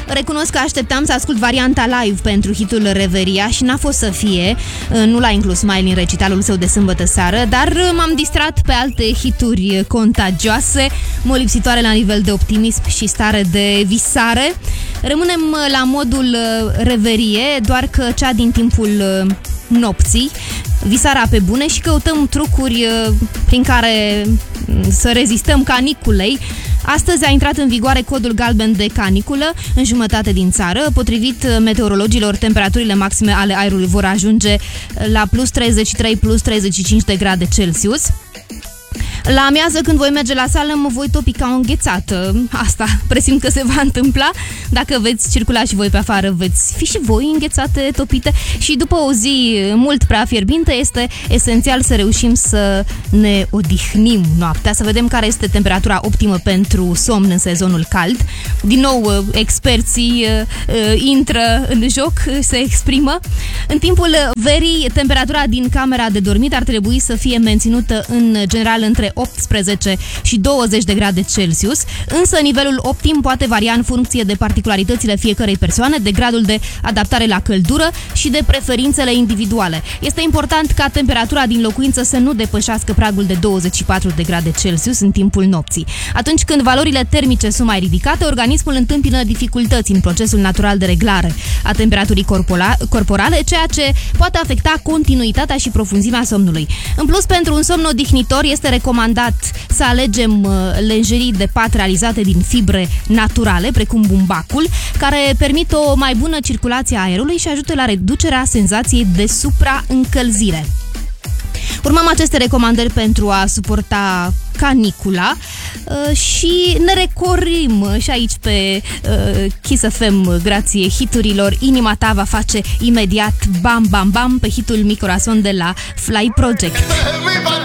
Recunosc că așteptam să ascult varianta live pentru hitul Reveria și n-a fost să fie. Nu l-a inclus Smiley în recitalul său de sâmbătă seară, dar m-am distrat pe alte hituri contagioase, molipsitoare la nivel de optimism și stare de visare. Rămânem la modul reverie, doar că cea din timpul nopții, visarea pe bune, și căutăm trucuri prin care să rezistăm caniculei. Astăzi a intrat în vigoare codul galben de caniculă în jumătate din țară. Potrivit meteorologilor, temperaturile maxime ale aerului vor ajunge la plus 33, plus 35 de grade Celsius. La amiază, când voi merge la sală, mă voi topi ca o înghețată. Asta presimt că se va întâmpla. Dacă veți circula și voi pe afară, veți fi și voi înghețate, topite. Și după o zi mult prea fierbinte, este esențial să reușim să ne odihnim noaptea, să vedem care este temperatura optimă pentru somn în sezonul cald. Din nou, experții intră în joc, se exprimă. În timpul verii, temperatura din camera de dormit ar trebui să fie menținută în general între 18 și 20 de grade Celsius, însă nivelul optim poate varia în funcție de particularitățile fiecărei persoane, de gradul de adaptare la căldură și de preferințele individuale. Este important ca temperatura din locuință să nu depășească pragul de 24 de grade Celsius în timpul nopții. Atunci când valorile termice sunt mai ridicate, organismul întâmpină dificultăți în procesul natural de reglare a temperaturii corporale, ceea ce poate afecta continuitatea și profunzimea somnului. În plus, pentru un somn odihnitor este recomandat să alegem lenjerii de pat realizate din fibre naturale, precum bumbacul, care permit o mai bună circulație a aerului și ajută la reducerea senzației de supraîncălzire. Urmăm aceste recomandări pentru a suporta canicula și ne recorim și aici pe Kiss FM grație hiturilor. Inima ta va face imediat bam bam bam pe hitul Mi Corazon de la Fly Project.